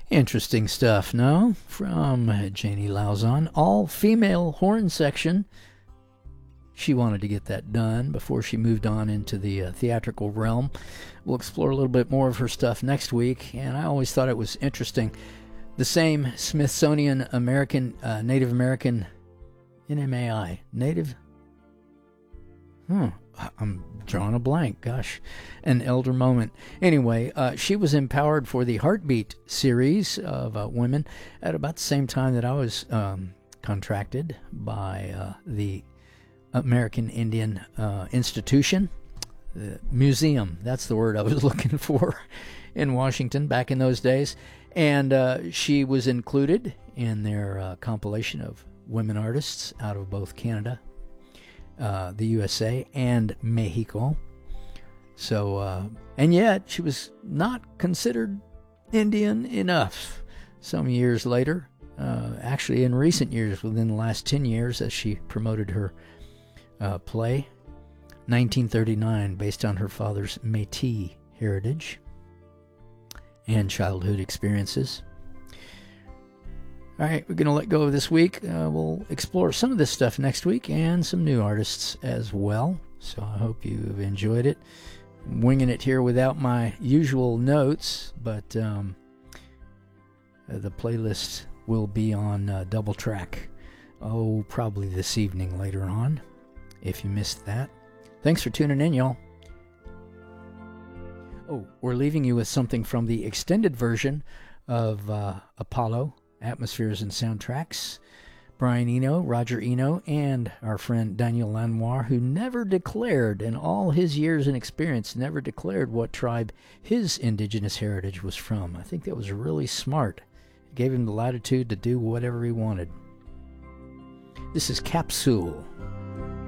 Interesting stuff, no? From Janie Lauzon. All-female horn section. She wanted to get that done before she moved on into the theatrical realm. We'll explore a little bit more of her stuff next week, and I always thought it was interesting. The same Smithsonian Native American NMAI. Native? I'm drawing a blank. Gosh, an elder moment. Anyway, she was empowered for the Heartbeat series of women at about the same time that I was contracted by the American Indian Institution, the museum. That's the word I was looking for in Washington back in those days. And she was included in their compilation of women artists out of both Canada, the USA, and Mexico. So, and yet she was not considered Indian enough some years later. Actually, in recent years, within the last 10 years, as she promoted her play, 1939, based on her father's Métis heritage and childhood experiences. All right, we're going to let go of this week. We'll explore some of this stuff next week and some new artists as well. So I hope you've enjoyed it. I'm winging it here without my usual notes, but the playlist will be on double track. Oh, probably this evening later on, if you missed that. Thanks for tuning in, y'all. Oh, we're leaving you with something from the extended version of Apollo, Atmospheres and Soundtracks. Brian Eno, Roger Eno, and our friend Daniel Lanois, who never declared, in all his years and experience, never declared what tribe his indigenous heritage was from. I think that was really smart. It gave him the latitude to do whatever he wanted. This is Capsule.